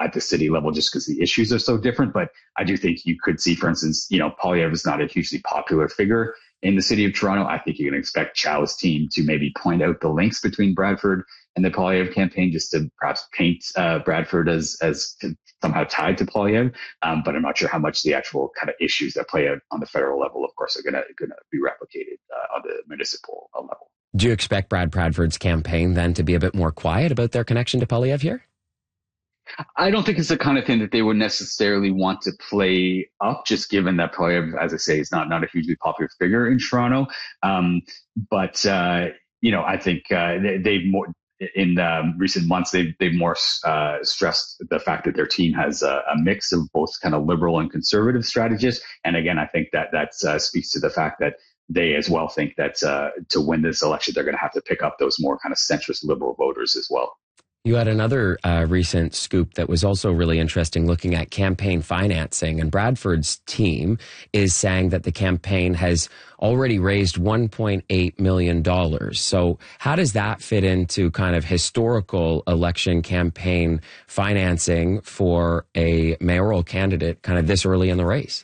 at the city level just because the issues are so different. But I do think you could see, for instance, Poilievre is not a hugely popular figure in the city of Toronto. I think you can expect Chow's team to maybe point out the links between Bradford and the Poilievre campaign, just to perhaps paint Bradford as somehow tied to Poilievre. But I'm not sure how much the actual kind of issues that play out on the federal level, of course, are going to be replicated on the municipal level. Do you expect Brad Bradford's campaign then to be a bit more quiet about their connection to Poilievre here? I don't think it's the kind of thing that they would necessarily want to play up, just given that Poilievre, as I say, is not a hugely popular figure in Toronto. But I think they've more in recent months they've more stressed the fact that their team has a mix of both kind of liberal and conservative strategists. And again, I think that speaks to the fact that they as well think that to win this election, they're going to have to pick up those more kind of centrist liberal voters as well. You had another recent scoop that was also really interesting, looking at campaign financing. And Bradford's team is saying that the campaign has already raised $1.8 million. So how does that fit into kind of historical election campaign financing for a mayoral candidate kind of this early in the race?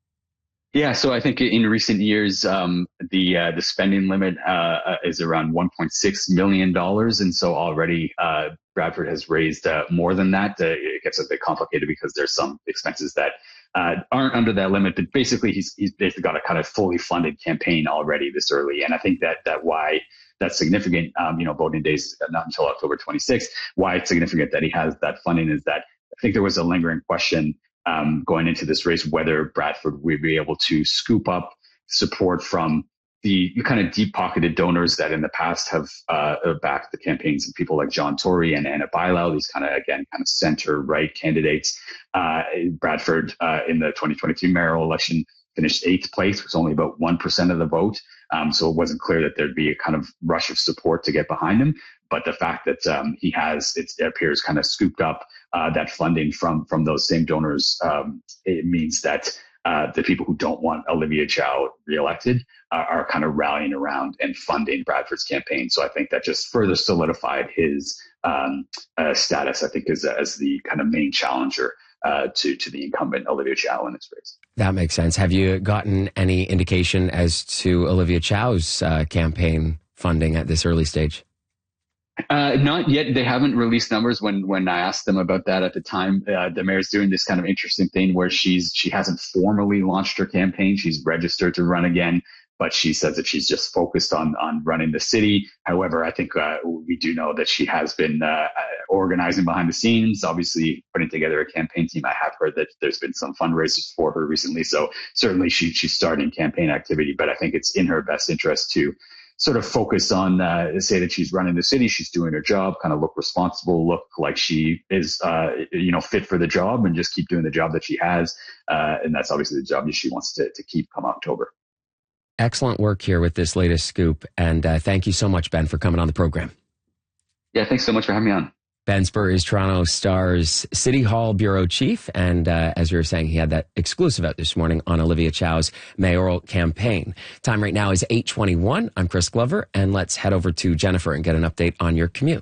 Yeah, so I think in recent years, the spending limit is around $1.6 million. And so already Bradford has raised more than that. It gets a bit complicated because there's some expenses that aren't under that limit. But basically, he's basically got a kind of fully funded campaign already this early. And I think that why that's significant, voting days not until October 26th. Why it's significant that he has that funding is that I think there was a lingering question going into this race, whether Bradford would be able to scoop up support from the kind of deep-pocketed donors that in the past have backed the campaigns, and people like John Tory and Anna Bailão, these kind of center-right candidates. Bradford in the 2022 mayoral election finished 8th place, was only about 1% of the vote. So it wasn't clear that there'd be a kind of rush of support to get behind him. But the fact that he has, it appears, kind of scooped up that funding from those same donors, it means that the people who don't want Olivia Chow reelected are kind of rallying around and funding Bradford's campaign. So I think that just further solidified his status, I think, as the kind of main challenger to the incumbent Olivia Chow in this race. That makes sense. Have you gotten any indication as to Olivia Chow's campaign funding at this early stage? Not yet. They haven't released numbers. When I asked them about that at the time, the mayor's doing this kind of interesting thing where she hasn't formally launched her campaign. She's registered to run again, but she says that she's just focused on running the city. However, I think we do know that she has been organizing behind the scenes, obviously putting together a campaign team. I have heard that there's been some fundraisers for her recently. So certainly she's starting campaign activity, but I think it's in her best interest to sort of focus on, say that she's running the city, she's doing her job, kind of look responsible, look like she is, fit for the job, and just keep doing the job that she has. And that's obviously the job that she wants to keep come October. Excellent work here with this latest scoop. And thank you so much, Ben, for coming on the program. Yeah, thanks so much for having me on. Ben Spur is Toronto Star's City Hall Bureau Chief. And as we were saying, he had that exclusive out this morning on Olivia Chow's mayoral campaign. Time right now is 8:21. I'm Chris Glover, and let's head over to Jennifer and get an update on your commute.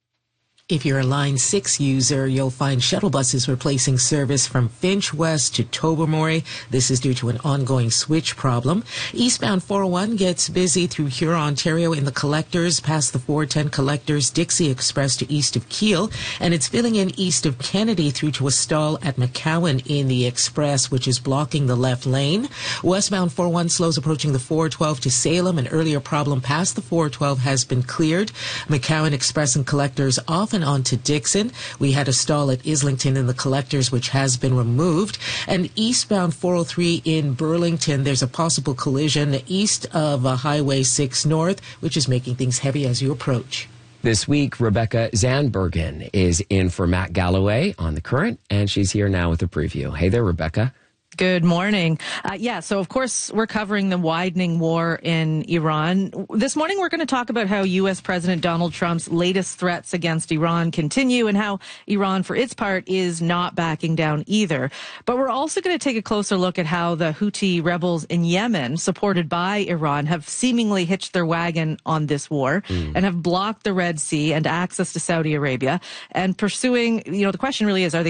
If you're a Line 6 user, you'll find shuttle buses replacing service from Finch West to Tobermory. This is due to an ongoing switch problem. Eastbound 401 gets busy through Huron, Ontario in the collectors, past the 410 collectors, Dixie Express to east of Keele, and it's filling in east of Kennedy through to a stall at McCowan in the Express, which is blocking the left lane. Westbound 401 slows approaching the 412 to Salem. An earlier problem past the 412 has been cleared. McCowan Express and collectors often on to Dixon. We had a stall at Islington in the collectors, which has been removed. And eastbound 403 in Burlington, there's a possible collision east of Highway 6 North, which is making things heavy as you approach. This week, Rebecca Zandbergen is in for Matt Galloway on The Current, and she's here now with a preview. Hey there, Rebecca. Good morning. So of course, we're covering the widening war in Iran. This morning, we're going to talk about how U.S. President Donald Trump's latest threats against Iran continue and how Iran, for its part, is not backing down either. But we're also going to take a closer look at how the Houthi rebels in Yemen, supported by Iran, have seemingly hitched their wagon on this war and have blocked the Red Sea and access to Saudi Arabia. And pursuing, the question really is, are they